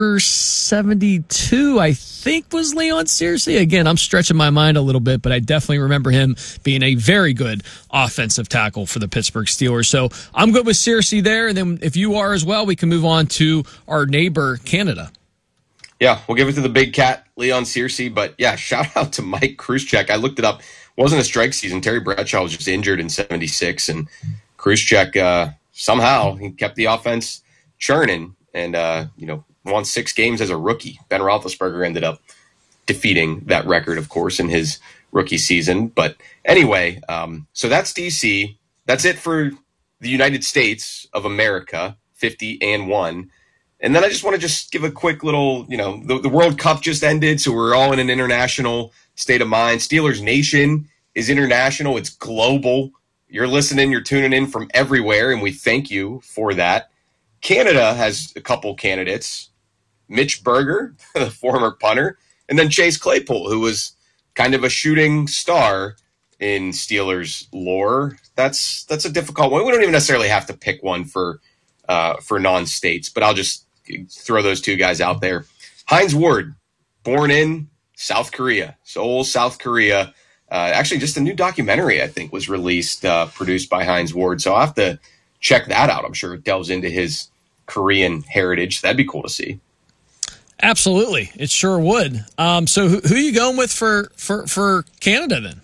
72, I think, was Leon Searcy. Again, I'm stretching my mind a little bit, but I definitely remember him being a very good offensive tackle for the Pittsburgh Steelers. So I'm good with Searcy there. And then if you are as well, we can move on to our neighbor, Canada. Yeah, we'll give it to the big cat, Leon Searcy. But yeah, shout out to Mike Krzyzek. I looked it up. It wasn't a strike season. Terry Bradshaw was just injured in 76. And Krzyzek, somehow, he kept the offense churning and, won 6 games as a rookie. Ben Roethlisberger ended up defeating that record, of course, in his rookie season. But anyway, so that's DC. That's it for the United States of America, 50-1. And then I just want to just give a quick little, the World Cup just ended, so we're all in an international state of mind. Steelers Nation is international. It's global. You're listening, you're tuning in from everywhere, and we thank you for that. Canada has a couple candidates. Mitch Berger, the former punter, and then Chase Claypool, who was kind of a shooting star in Steelers lore. That's a difficult one. We don't even necessarily have to pick one for non-states, but I'll just throw those two guys out there. Hines Ward, born in South Korea, Seoul, South Korea. Actually, just a new documentary, I think, was released, produced by Hines Ward. So I'll have to check that out. I'm sure it delves into his Korean heritage. That'd be cool to see. Absolutely. It sure would. So who are you going with for Canada then?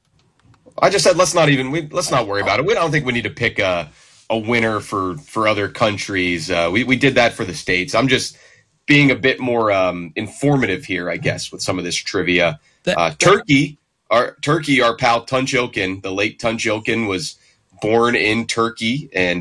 I just said let's not worry about it. I don't think we need to pick a winner for other countries. We did that for the States. I'm just being a bit more informative here, I guess, with some of this trivia. Turkey, our pal Tunç Ilkin, the late Tunç Ilkin, was born in Turkey, and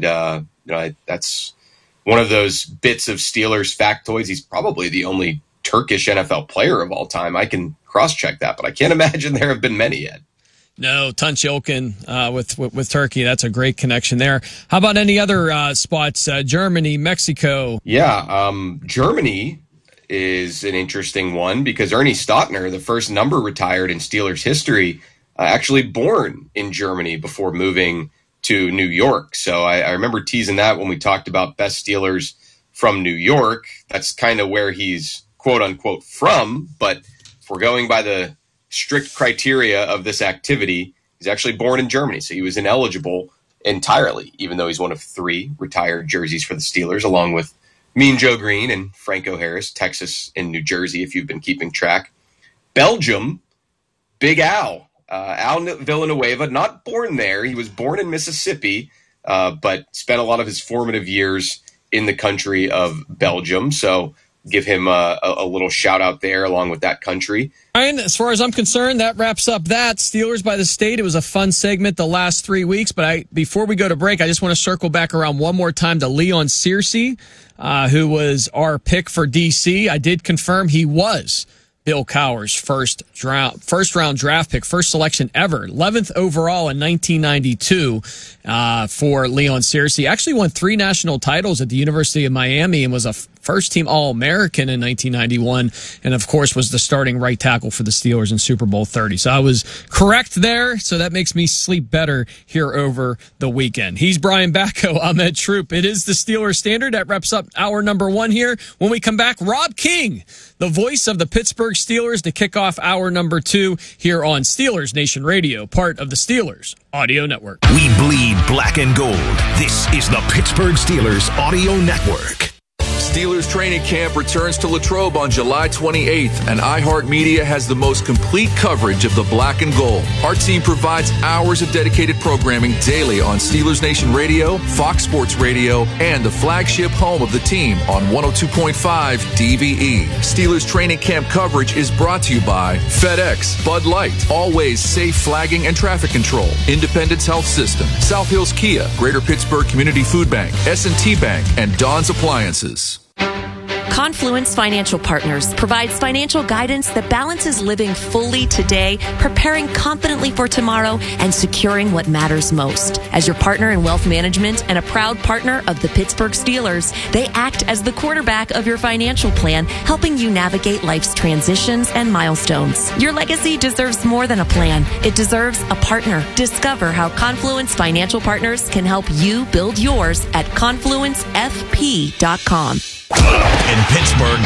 that's one of those bits of Steelers factoids. He's probably the only Turkish NFL player of all time. I can cross-check that, but I can't imagine there have been many yet. No, Tunç Ilkin with Turkey. That's a great connection there. How about any other spots? Germany, Mexico. Yeah, Germany is an interesting one because Ernie Stautner, the first number retired in Steelers history, actually born in Germany before moving to New York. So I remember teasing that when we talked about best Steelers from New York. That's kind of where he's quote unquote from. But if we're going by the strict criteria of this activity, he's actually born in Germany. So he was ineligible entirely, even though he's one of 3 retired jerseys for the Steelers, along with Mean Joe Green and Franco Harris, Texas and New Jersey, if you've been keeping track. Belgium, Big Al. Al Villanueva, not born there. He was born in Mississippi, but spent a lot of his formative years in the country of Belgium. So give him a little shout out there along with that country. Ryan, as far as I'm concerned, that wraps up that. Steelers by the State. It was a fun segment the last 3 weeks, but before we go to break, I just want to circle back around one more time to Leon Searcy, who was our pick for DC. I did confirm he was Bill Cowher's first round draft pick, first selection ever, 11th overall in 1992 for Leon Searcy. Actually won 3 national titles at the University of Miami and was a first-team All-American in 1991, and of course was the starting right tackle for the Steelers in Super Bowl 30. So I was correct there, so that makes me sleep better here over the weekend. He's Brian Batko, I'm Ed Troop. It is the Steelers Standard. That wraps up hour number 1 here. When we come back, Rob King, the voice of the Pittsburgh Steelers, to kick off hour number 2 here on Steelers Nation Radio, part of the Steelers Audio Network. We bleed black and gold. This is the Pittsburgh Steelers Audio Network. Steelers training camp returns to Latrobe on July 28th, and iHeartMedia has the most complete coverage of the black and gold. Our team provides hours of dedicated programming daily on Steelers Nation Radio, Fox Sports Radio, and the flagship home of the team on 102.5 DVE. Steelers training camp coverage is brought to you by FedEx, Bud Light, Always Safe Flagging and Traffic Control, Independence Health System, South Hills Kia, Greater Pittsburgh Community Food Bank, S&T Bank, and Don's Appliances. Confluence Financial Partners provides financial guidance that balances living fully today, preparing confidently for tomorrow, and securing what matters most. As your partner in wealth management and a proud partner of the Pittsburgh Steelers, they act as the quarterback of your financial plan, helping you navigate life's transitions and milestones. Your legacy deserves more than a plan. It deserves a partner. Discover how Confluence Financial Partners can help you build yours at confluencefp.com. In Pittsburgh,